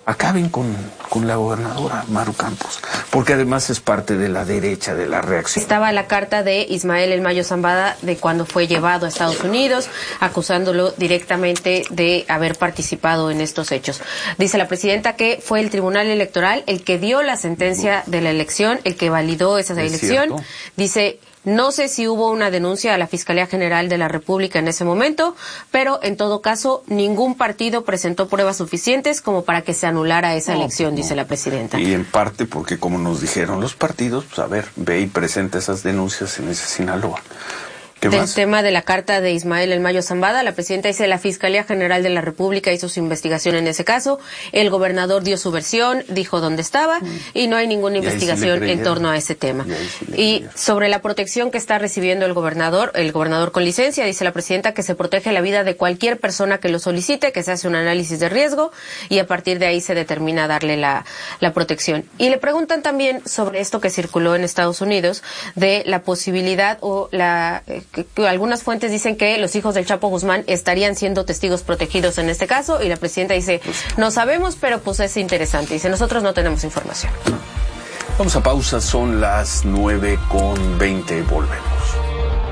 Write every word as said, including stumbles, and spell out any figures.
acaben con, con la gobernadora Maru Campos, porque además es parte de la derecha, de la reacción. Estaba la carta de Ismael El Mayo Zambada de cuando fue llevado a Estados Unidos, acusándolo directamente de haber participado en estos hechos. Dice la presidenta que fue el Tribunal Electoral el que dio la sentencia de la elección, el que validó esa elección. ¿Cierto? Dice... No sé si hubo una denuncia a la Fiscalía General de la República en ese momento, pero en todo caso ningún partido presentó pruebas suficientes como para que se anulara esa no, elección, no. dice la presidenta. Y en parte porque, como nos dijeron los partidos, pues a ver, ve y presenta esas denuncias en ese Sinaloa. Del más? tema de la carta de Ismael El Mayo Zambada, la presidenta dice la Fiscalía General de la República hizo su investigación en ese caso, el gobernador dio su versión, dijo dónde estaba mm. y no hay ninguna investigación sí en torno a ese tema. Y, sí y sobre la protección que está recibiendo el gobernador, el gobernador con licencia, dice la presidenta que se protege la vida de cualquier persona que lo solicite, que se hace un análisis de riesgo y a partir de ahí se determina darle la, la protección. Y le preguntan también sobre esto que circuló en Estados Unidos de la posibilidad o la... Eh, Que, que algunas fuentes dicen que los hijos del Chapo Guzmán estarían siendo testigos protegidos en este caso y la presidenta dice, no sabemos, pero pues es interesante. Dice, nosotros no tenemos información. Vamos a pausa, son las nueve con veinte, volvemos.